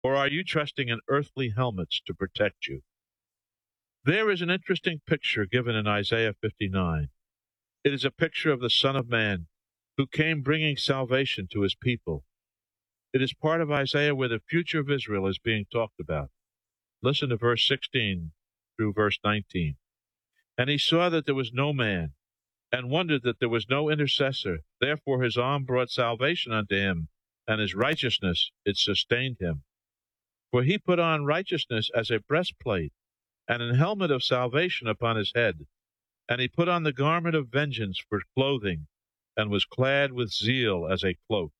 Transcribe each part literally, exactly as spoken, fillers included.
Or are you trusting in earthly helmets to protect you? There is an interesting picture given in Isaiah fifty-nine. It is a picture of the Son of Man, who came bringing salvation to his people. It is part of Isaiah where the future of Israel is being talked about. Listen to verse sixteen through verse nineteen. And he saw that there was no man, and wondered that there was no intercessor. Therefore his arm brought salvation unto him, and his righteousness it sustained him. For he put on righteousness as a breastplate, and an helmet of salvation upon his head. And he put on the garment of vengeance for clothing, and was clad with zeal as a cloak.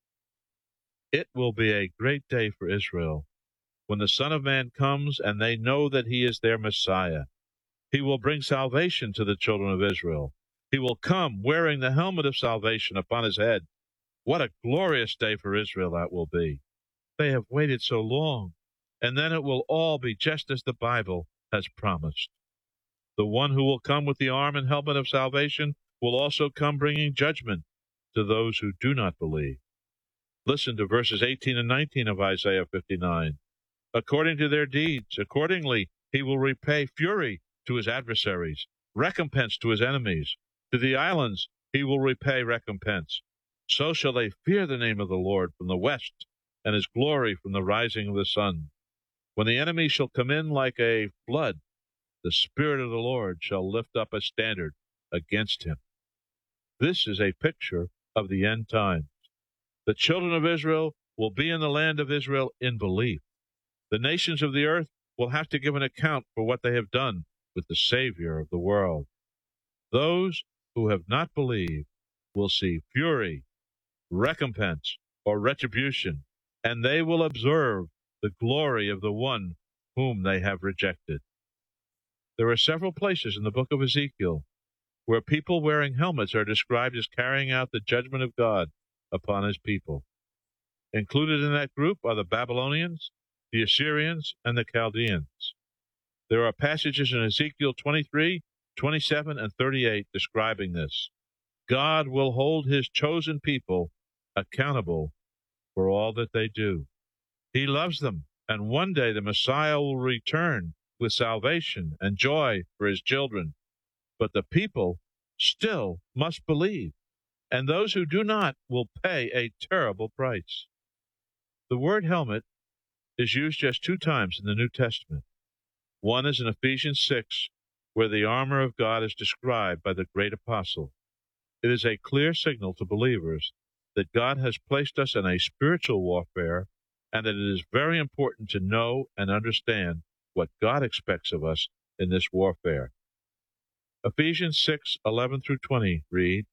It will be a great day for Israel, when the Son of Man comes, and they know that he is their Messiah. He will bring salvation to the children of Israel. He will come wearing the helmet of salvation upon his head. What a glorious day for Israel that will be. They have waited so long, and then it will all be just as the Bible has promised. The one who will come with the arm and helmet of salvation will also come bringing judgment to those who do not believe. Listen to verses eighteen and nineteen of Isaiah fifty-nine. According to their deeds, accordingly he will repay fury to his adversaries, recompense to his enemies. To the islands he will repay recompense. So shall they fear the name of the Lord from the west, and his glory from the rising of the sun. When the enemy shall come in like a flood, the Spirit of the Lord shall lift up a standard against him. This is a picture of the end times. The children of Israel will be in the land of Israel in belief. The nations of the earth will have to give an account for what they have done with the Savior of the world. Those who have not believed will see fury, recompense, or retribution, and they will observe the glory of the one whom they have rejected. There are several places in the book of Ezekiel where people wearing helmets are described as carrying out the judgment of God upon his people. Included in that group are the Babylonians, the Assyrians, and the Chaldeans. There are passages in Ezekiel twenty-three, twenty-seven, and thirty-eight describing this. God will hold his chosen people accountable for all that they do. He loves them, and one day the Messiah will return with salvation and joy for his children. But the people still must believe, and those who do not will pay a terrible price. The word helmet is used just two times in the New Testament. One is in Ephesians six, where the armor of God is described by the great apostle. It is a clear signal to believers that God has placed us in a spiritual warfare, and that it is very important to know and understand what God expects of us in this warfare. Ephesians six, eleven through twenty read,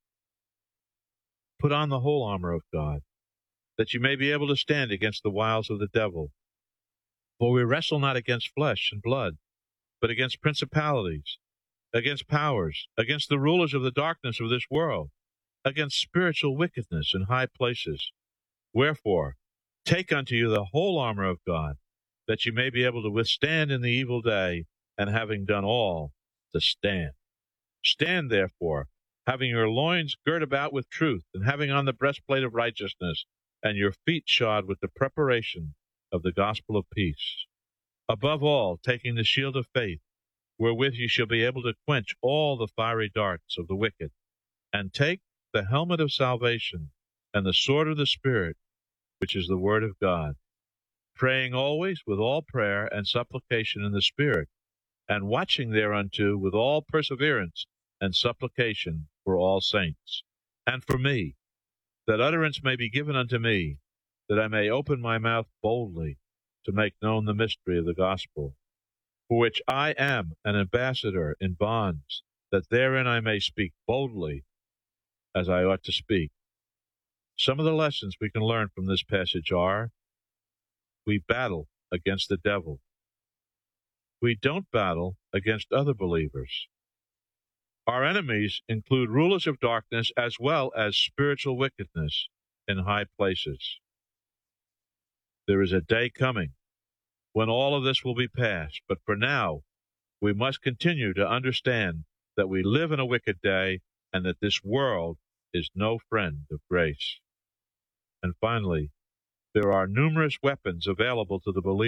Put on the whole armor of God, that you may be able to stand against the wiles of the devil. For we wrestle not against flesh and blood, but against principalities, against powers, against the rulers of the darkness of this world, against spiritual wickedness in high places. Wherefore, take unto you the whole armor of God, that you may be able to withstand in the evil day, and having done all, to stand. Stand therefore, having your loins girt about with truth, and having on the breastplate of righteousness, and your feet shod with the preparation of the gospel of peace. Above all, taking the shield of faith, wherewith you shall be able to quench all the fiery darts of the wicked, and take the helmet of salvation, and the sword of the Spirit, which is the word of God, praying always with all prayer and supplication in the Spirit, and watching thereunto with all perseverance and supplication for all saints, and for me, that utterance may be given unto me, that I may open my mouth boldly to make known the mystery of the gospel, for which I am an ambassador in bonds, that therein I may speak boldly as I ought to speak. Some of the lessons we can learn from this passage are: we battle against the devil. We don't battle against other believers. Our enemies include rulers of darkness as well as spiritual wickedness in high places. There is a day coming when all of this will be past, but for now, we must continue to understand that we live in a wicked day and that this world is no friend of grace. And finally, There are numerous weapons available to the believer.